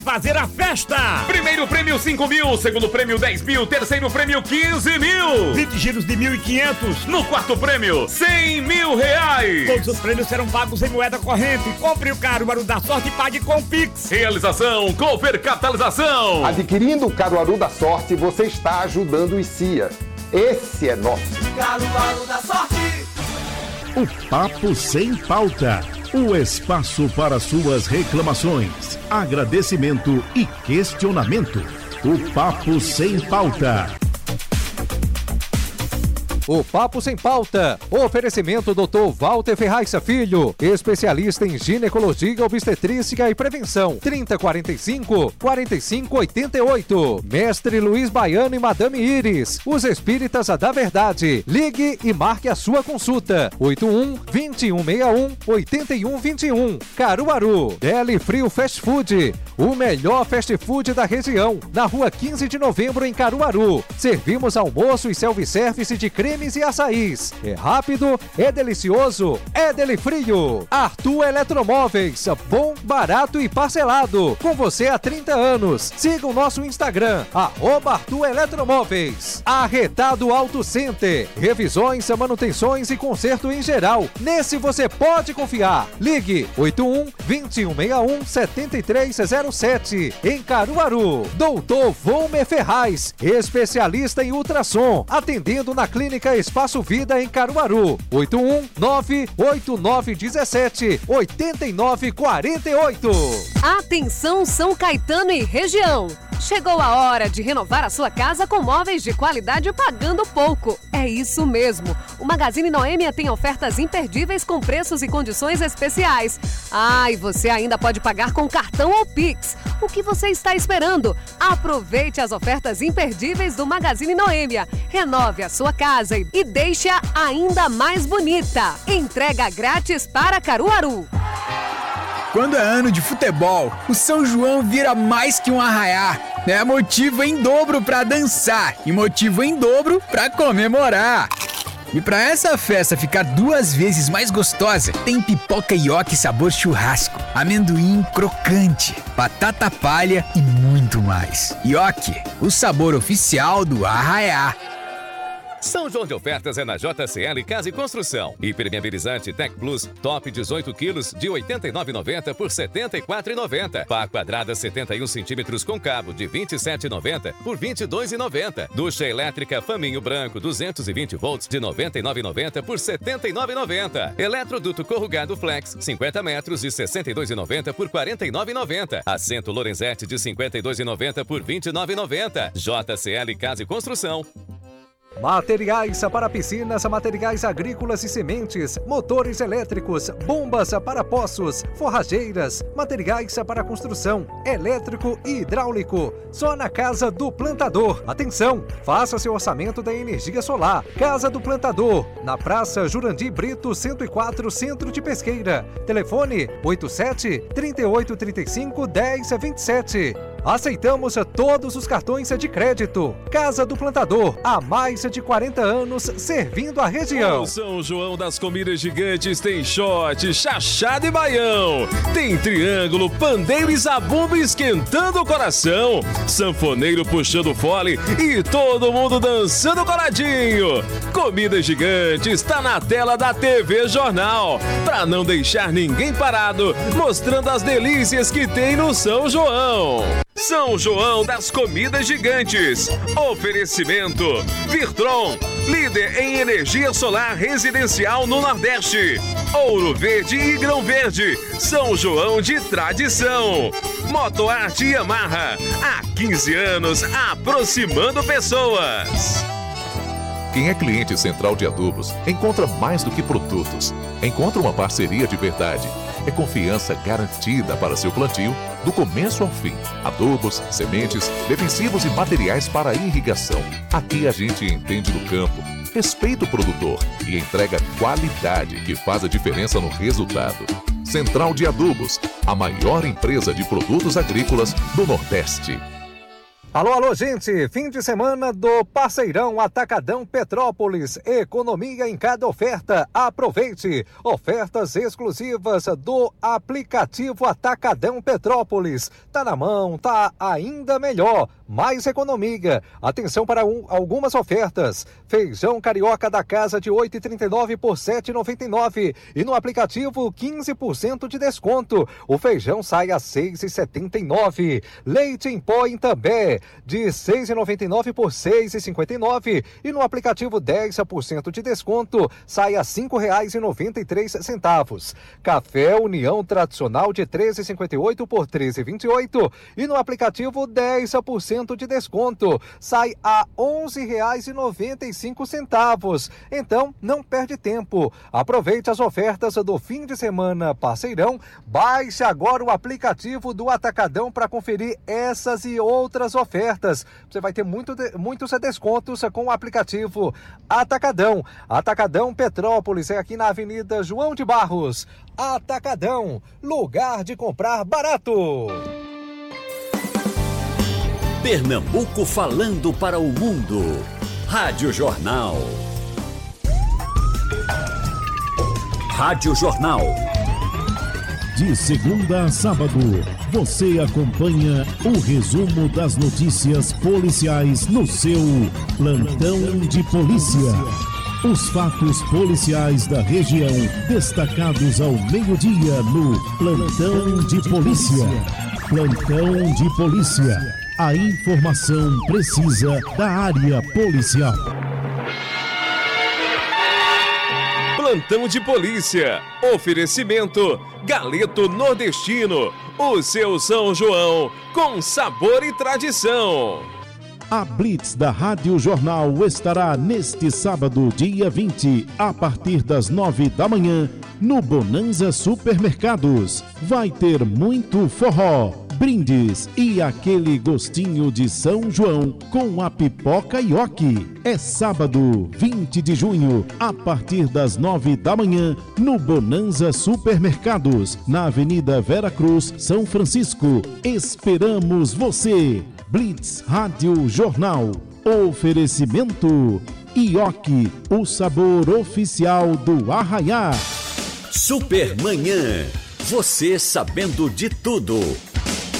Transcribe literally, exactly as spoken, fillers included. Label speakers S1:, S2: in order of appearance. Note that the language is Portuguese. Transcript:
S1: Fazer a festa!
S2: Primeiro prêmio cinco mil, segundo prêmio dez mil, terceiro prêmio quinze mil.
S1: vinte giros de mil e quinhentos.
S2: No quarto prêmio, cem mil reais.
S1: Todos os prêmios serão pagos em moeda corrente. Compre o Caruaru da Sorte e pague com Pix.
S2: Realização Cooper Capitalização.
S3: Adquirindo o Caruaru da Sorte, você está ajudando o I C I A. Esse é nosso.
S4: Caruaru da Sorte.
S5: O Papo Sem Pauta. O espaço para suas reclamações, agradecimento e questionamento. O Papo Sem Pauta.
S6: O Papo Sem Pauta. Oferecimento doutor Walter Ferraz Filho, especialista em ginecologia, obstetrícia e prevenção. trinta, quarenta e cinco, quarenta e cinco, oitenta e oito. Mestre Luiz Baiano e Madame Iris, os espíritas da verdade. Ligue e marque a sua consulta. oito um, vinte e um, sessenta e um, oitenta e um, vinte e um. Caruaru. Deli Frio Fast Food. O melhor fast food da região. Na rua quinze de novembro, em Caruaru. Servimos almoço e self-service de cremes e açaís. É rápido, é delicioso, é Deli Frio. Arthur Eletromóveis. Bom, barato e parcelado. Com você há trinta anos. Siga o nosso Instagram, arroba Arthur Eletromóveis. Arretado Auto Center. Revisões, manutenções e conserto em geral. Nesse você pode confiar. Ligue oito um, vinte e um, sessenta e um, setenta e três zero sete. Em Caruaru. Doutor Volmer Ferraz, especialista em ultrassom. Atendendo na Clínica Espaço Vida em Caruaru. oito um, nove oito nove um sete, oito nove quatro oito.
S7: Atenção São Caetano e região. Chegou a hora de renovar a sua casa com móveis de qualidade pagando pouco. É isso mesmo. O Magazine Noêmia tem ofertas imperdíveis com preços e condições especiais. Ah, e você ainda pode pagar com cartão ou Pix. O que você está esperando? Aproveite as ofertas imperdíveis do Magazine Noêmia. Renove a sua casa e deixe-a ainda mais bonita. Entrega grátis para Caruaru.
S8: Quando é ano de futebol, o São João vira mais que um arraiá. É motivo em dobro para dançar e motivo em dobro para comemorar. E para essa festa ficar duas vezes mais gostosa, tem pipoca ioki sabor churrasco, amendoim crocante, batata palha e muito mais. Ioki, o sabor oficial do arraiá.
S2: São João de ofertas é na J C L Casa e Construção. Impermeabilizante Tech Plus Top dezoito quilos de oitenta e nove reais e noventa centavos por setenta e quatro reais e noventa centavos. Pá quadrada setenta e um centímetros com cabo de vinte e sete reais e noventa centavos por vinte e dois reais e noventa centavos. Ducha elétrica Faminho Branco duzentos e vinte volts de noventa e nove reais e noventa centavos por setenta e nove reais e noventa centavos. Eletroduto corrugado Flex cinquenta metros de sessenta e dois reais e noventa centavos por quarenta e nove reais e noventa centavos. Assento Lorenzetti de cinquenta e dois reais e noventa centavos por vinte e nove reais e noventa centavos. J C L Casa e Construção.
S6: Materiais para piscinas, materiais agrícolas e sementes, motores elétricos, bombas para poços, forrageiras, materiais para construção, elétrico e hidráulico. Só na Casa do Plantador. Atenção, faça seu orçamento da energia solar. Casa do Plantador, na Praça Jurandir Brito, cento e quatro, Centro de Pesqueira. Telefone oito sete, três oito três cinco, um zero dois sete. Aceitamos todos os cartões de crédito. Casa do Plantador, há mais de quarenta anos servindo a região.
S9: O São João das Comidas Gigantes tem shot, chachado e baião. Tem triângulo, pandeiro e zabumba esquentando o coração. Sanfoneiro puxando fole e todo mundo dançando coladinho. Comida Gigante está na tela da T V Jornal. Pra não deixar ninguém parado, mostrando as delícias que tem no São João. São João das Comidas Gigantes. Oferecimento Virtron, líder em energia solar residencial no Nordeste. Ouro Verde e Grão Verde, São João de tradição. Motoarte Yamaha, há quinze anos aproximando pessoas.
S10: Quem é cliente Central de Adubos encontra mais do que produtos. Encontra uma parceria de verdade. É confiança garantida para seu plantio, do começo ao fim. Adubos, sementes, defensivos e materiais para irrigação. Aqui a gente entende do campo, respeita o produtor e entrega qualidade que faz a diferença no resultado. Central de Adubos, a maior empresa de produtos agrícolas do Nordeste.
S6: Alô, alô, gente! Fim de semana do Parceirão Atacadão Petrópolis. Economia em cada oferta. Aproveite! Ofertas exclusivas do aplicativo Atacadão Petrópolis. Tá na mão, tá ainda melhor. Mais economia. Atenção para um, algumas ofertas. Feijão carioca da casa de oito reais e trinta e nove centavos por sete reais e noventa e nove centavos. E no aplicativo quinze por cento de desconto. O feijão sai a seis reais e setenta e nove centavos. Leite em pó em També de seis reais e noventa e nove centavos por seis reais e cinquenta e nove centavos. E no aplicativo dez por cento de desconto sai a cinco reais e noventa e três centavos. Café União tradicional de treze reais e cinquenta e oito centavos por treze reais e vinte e oito centavos. E no aplicativo dez por cento de desconto sai a onze reais e noventa e cinco centavos. Então não perde tempo. Aproveite as ofertas do fim de semana Parceirão. Baixe agora o aplicativo do Atacadão para conferir essas e outras ofertas. Você vai ter muito de, muitos descontos com o aplicativo Atacadão. Atacadão Petrópolis é aqui na Avenida João de Barros. Atacadão, lugar de comprar barato.
S11: Pernambuco falando para o mundo. Rádio Jornal. Rádio Jornal.
S5: De segunda a sábado, você acompanha o resumo das notícias policiais no seu Plantão de Polícia. Os fatos policiais da região destacados ao meio-dia no Plantão de Polícia. Plantão de Polícia. A informação precisa da área policial.
S9: Plantão de Polícia. Oferecimento Galeto Nordestino. O seu São João com sabor e tradição.
S5: A Blitz da Rádio Jornal estará neste sábado, dia vinte, a partir das nove da manhã, no Bonanza Supermercados. Vai ter muito forró, brindes e aquele gostinho de São João com a pipoca Ioki. É sábado, vinte de junho, a partir das nove da manhã, no Bonanza Supermercados, na Avenida Vera Cruz, São Francisco. Esperamos você! Blitz Rádio Jornal. Oferecimento Ioki, o sabor oficial do Arraiá.
S11: Supermanhã. Você sabendo de tudo.